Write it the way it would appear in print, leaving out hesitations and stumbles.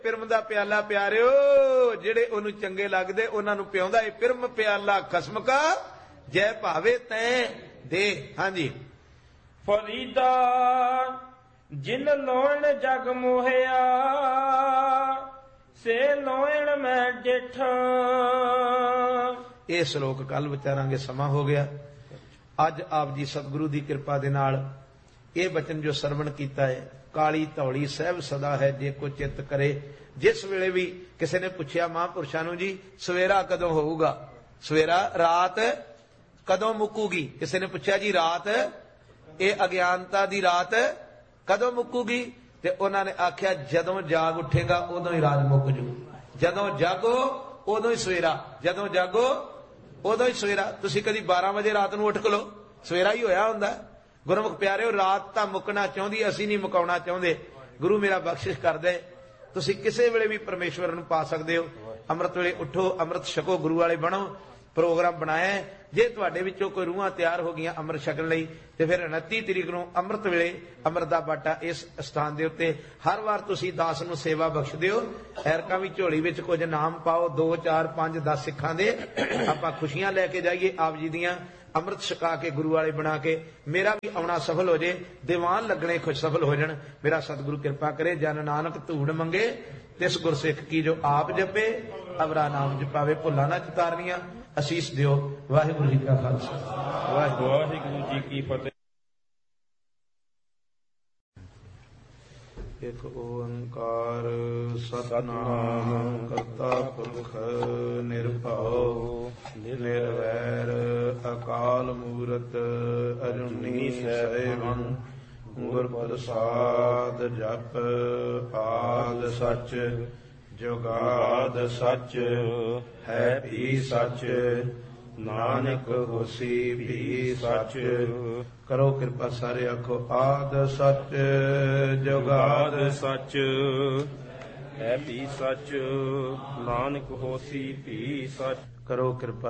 ਪਿਰਮ ਦਾ ਪਿਆਲਾ ਪਿਆਰਿਓ, ਜਿਹੜੇ ਉਹਨੂੰ ਚੰਗੇ ਲੱਗਦੇ ਉਹਨਾਂ ਨੂੰ ਪਿਆਉਂਦਾ। ਇਹ ਪਿਰਮ ਪਿਆਲਾ ਖਸਮ ਕਾ, ਜੈ ਭਾਵੇ ਤੈਂ ਦੇ। ਹਾਂਜੀ। ਫਰੀਦਾ ਜਿਨ ਲੋਇਣ ਜਗ ਮੋਹਿਆ, ਸੇ ਲੋਇਣ ਮੈਂ ਡਿਠ। ਇਹ ਸ਼ਲੋਕ ਕੱਲ ਵਿਚਾਰਾਂਗੇ, ਸਮਾਂ ਹੋ ਗਿਆ। ਅੱਜ ਆਪ ਜੀ ਸਤਿਗੁਰੂ ਦੀ ਕਿਰਪਾ ਦੇ ਨਾਲ ਇਹ ਬਚਨ ਜੋ ਸਰਵਣ ਕੀਤਾ ਹੈ, ਕਾਲੀ ਧੌਲੀ ਸਹਿਬ ਸਦਾ ਹੈ ਜੇ ਕੋ ਚਿੱਤ ਕਰੇ। ਜਿਸ ਵੇਲੇ ਵੀ ਕਿਸੇ ਨੇ ਪੁੱਛਿਆ ਮਹਾਂਪੁਰਸ਼ਾਂ ਨੂੰ, ਜੀ ਸਵੇਰਾ ਕਦੋਂ ਹੋਊਗਾ, ਸਵੇਰਾ ਰਾਤ ਕਦੋਂ ਮੁੱਕੂਗੀ, ਕਿਸੇ ਨੇ ਪੁੱਛਿਆ ਜੀ ਰਾਤ, ਇਹ ਅਗਿਆਨਤਾ ਦੀ ਰਾਤ ਕਦੋਂ ਮੁੱਕੂਗੀ, ਤੇ ਉਹਨਾਂ ਨੇ ਆਖਿਆ ਜਦੋਂ ਜਾਗ ਉੱਠੇਗਾ ਉਦੋਂ ਹੀ ਰਾਤ ਮੁੱਕ ਜੂ। ਜਦੋਂ ਜਾਗੋ ਉਦੋਂ ਹੀ ਸਵੇਰਾ, ਜਦੋਂ ਜਾਗੋ ਉਦੋਂ ਹੀ ਸਵੇਰਾ। ਤੁਸੀਂ ਕਦੀ 12 ਵਜੇ ਰਾਤ ਨੂੰ ਉੱਠ ਖਲੋ, ਸਵੇਰਾ ਹੀ ਹੋਇਆ ਹੁੰਦਾ। ਗੁਰਮੁਖ ਪਿਆਰਿਓ, ਰਾਤ ਤਾਂ ਮੁੱਕਣਾ ਚਾਹੁੰਦੀ, ਅਸੀਂ ਨਹੀਂ ਮੁਕਾਉਣਾ ਚਾਹੁੰਦੇ। ਗੁਰੂ ਮੇਰਾ ਬਖਸ਼ਿਸ਼ ਕਰਦੇ, ਤੁਸੀਂ ਕਿਸੇ ਵੇਲੇ ਵੀ ਪਰਮੇਸ਼ਵਰ ਨੂੰ ਪਾ ਸਕਦੇ ਹੋ। ਅੰਮ੍ਰਿਤ ਵੇਲੇ ਉੱਠੋ, ਅੰਮ੍ਰਿਤ ਛਕੋ, ਗੁਰੂ ਵਾਲੇ ਬਣੋ। ਪ੍ਰੋਗਰਾਮ ਬਣਾਇਆ, ਜੇ ਤੁਹਾਡੇ ਵਿੱਚੋਂ ਕੋਈ ਰੂਹਾਂ ਤਿਆਰ ਹੋ ਗਈਆਂ ਅੰਮ੍ਰਿਤ ਛਕਣ ਲਈ, ਤੇ ਫਿਰ 29 ਤਰੀਕ ਨੂੰ ਅੰਮ੍ਰਿਤ ਵੇਲੇ ਅੰਮ੍ਰਿਤ ਦਾ ਬਾਟਾ ਇਸ ਸਥਾਨ ਦੇ ਉੱਤੇ ਹਰ ਵਾਰ ਤੁਸੀਂ ਦਾਸ ਨੂੰ ਸੇਵਾ ਬਖਸ਼ ਦਿਓ। ਐਰਕਾਂ ਵੀ ਝੋਲੀ ਵਿੱਚ ਕੁਝ ਨਾਮ ਪਾਓ, 2 4 5 10 ਸਿੱਖਾਂ ਦੇ, ਆਪਾਂ ਖੁਸ਼ੀਆਂ ਲੈ ਕੇ ਜਾਈਏ ਆਪ ਜੀ ਦੀਆਂ, ਅੰਮ੍ਰਿਤ ਛਕਾ ਕੇ ਗੁਰੂ ਵਾਲੇ ਬਣਾ ਕੇ। ਮੇਰਾ ਵੀ ਆਉਣਾ ਸਫਲ ਹੋ ਜੇ, ਦੀਵਾਨ ਲੱਗਣੇ ਖੁਸ਼ ਸਫਲ ਹੋ ਜਾਣ। ਮੇਰਾ ਸਤਿਗੁਰੂ ਕਿਰਪਾ ਕਰੇ। ਜਨ ਨਾਨਕ ਧੂੜ ਮੰਗੇ, ਤਿਸ ਗੁਰਸਿੱਖ ਕੀ ਜੋ ਆਪ ਜਪੇ, ਅਵਰਾ ਨਾਮ ਜਪਾਵੇ। ਭੁੱਲਾਂ ਨਾ ਚਿਤਾਰਨੀਆਂ, ਅਸੀਸ ਦਿਓ। ਵਾਹਿਗੁਰੂ ਜੀ ਕਾ ਖਾਲਸਾ, ਵਾਹਿਗੁਰੂ ਜੀ ਕੀ ਫਤਿਹ। ਇਕ ਓੰਕਾਰ ਸਤਿਨਾਮ ਕਰਤਾ ਪੁਰਖ ਨਿਰਭਉ ਨਿਰਵੈਰ ਅਕਾਲ ਮੂਰਤ ਅਜੂਨੀ ਸੈਭੰ ਗੁਰ ਪ੍ਰਸਾਦ ਜਪ ਆਦ ਸਚ ਜੁਗਾਦ ਸਚ ਹੈ ਵੀ ਸਚ ਨਾਨਕ ਹੋਸੀ ਵੀ ਸਚ। ਕਰੋ ਕਿਰਪਾ ਸਾਰੇ ਆਖੋ ਆਦ ਸਚ ਜੁਗਾਦ ਸਚ ਹੈ ਵੀ ਸਚ ਨਾਨਕ ਹੋਸੀ ਵੀ ਸਚ। ਕਰੋ ਕਿਰਪਾ